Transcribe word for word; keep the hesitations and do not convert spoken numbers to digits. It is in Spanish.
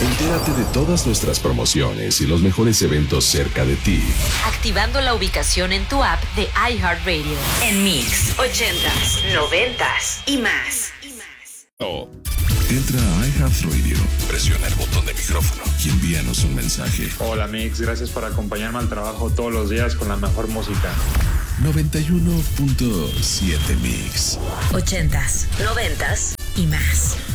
Entérate de todas nuestras promociones y los mejores eventos cerca de ti, activando la ubicación en tu app de iHeartRadio. En Mix, ochentas, noventas y más. Oh. Entra a iHeartRadio, presiona el botón de micrófono y envíanos un mensaje. Hola Mix, gracias por acompañarme al trabajo todos los días con la mejor música. noventa y uno punto siete Mix. Ochentas, noventas y más.